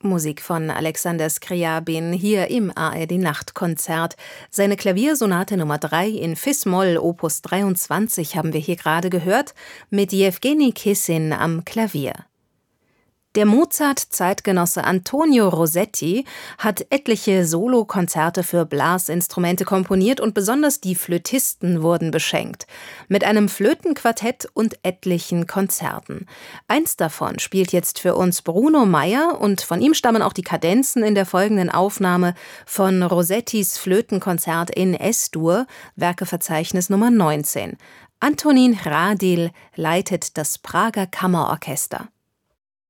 Musik von Alexander Scriabin hier im ARD-Nachtkonzert. Seine Klaviersonate Nummer 3 in Fis-Moll, Opus 23, haben wir hier gerade gehört, mit Jewgeni Kissin am Klavier. Der Mozart-Zeitgenosse Antonio Rossetti hat etliche Solokonzerte für Blasinstrumente komponiert und besonders die Flötisten wurden beschenkt. Mit einem Flötenquartett und etlichen Konzerten. Eins davon spielt jetzt für uns Bruno Meyer und von ihm stammen auch die Kadenzen in der folgenden Aufnahme von Rossettis Flötenkonzert in S-Dur, Werkeverzeichnis Nummer 19. Antonín Hrádil leitet das Prager Kammerorchester.